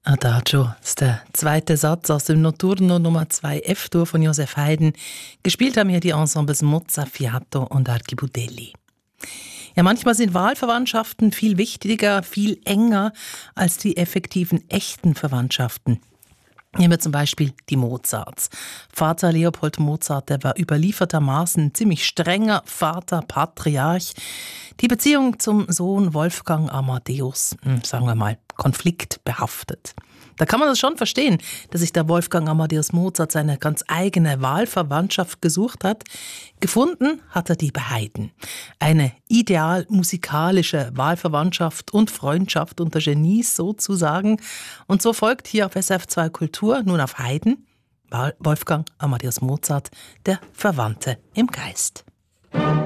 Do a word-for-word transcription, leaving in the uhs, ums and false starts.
Adagio ist der zweite Satz aus dem Notturno Nummer zwei F-Dur von Joseph Haydn. Gespielt haben hier die Ensembles Mozzafiato und Archibudelli. Ja, manchmal sind Wahlverwandtschaften viel wichtiger, viel enger als die effektiven echten Verwandtschaften. Nehmen wir zum Beispiel die Mozarts. Vater Leopold Mozart, der war überliefertermaßen ein ziemlich strenger Vater, Patriarch. Die Beziehung zum Sohn Wolfgang Amadeus, sagen wir mal, konfliktbehaftet. Da kann man das schon verstehen, dass sich der Wolfgang Amadeus Mozart seine ganz eigene Wahlverwandtschaft gesucht hat. Gefunden hat er die bei Haydn. Eine ideal musikalische Wahlverwandtschaft und Freundschaft unter Genies sozusagen. Und so folgt hier auf S R F zwei Kultur nun auf Haydn, Wolfgang Amadeus Mozart, der Verwandte im Geist.